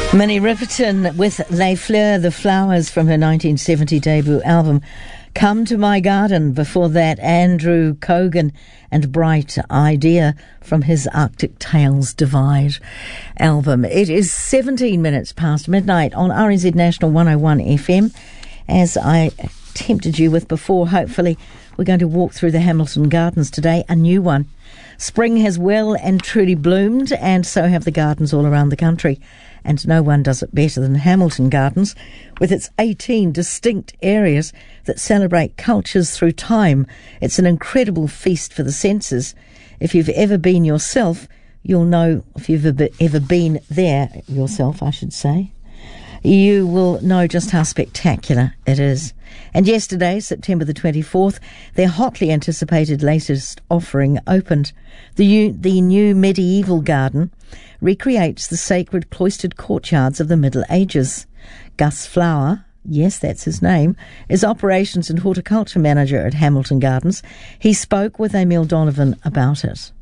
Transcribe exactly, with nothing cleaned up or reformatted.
Minnie Riperton with Les Fleurs, the flowers from her nineteen seventy debut album Come to My Garden. Before that, Andrew Cogan and Bright Idea from his Arctic Tales Divide album. It is seventeen minutes past midnight on R N Z National one oh one F M. As I tempted you with before, hopefully we're going to walk through the Hamilton Gardens today, a new one. Spring has well and truly bloomed, and so have the gardens all around the country. And no one does it better than Hamilton Gardens, with its eighteen distinct areas that celebrate cultures through time. It's an incredible feast for the senses. If you've ever been yourself, you'll know, if you've ever ever been there yourself, I should say, you will know just how spectacular it is. And yesterday, September the twenty-fourth, their hotly anticipated latest offering opened. The, the new medieval garden recreates the sacred cloistered courtyards of the Middle Ages. Gus Flower, yes, that's his name, is Operations and Horticulture Manager at Hamilton Gardens. He spoke with Emil Donovan about it.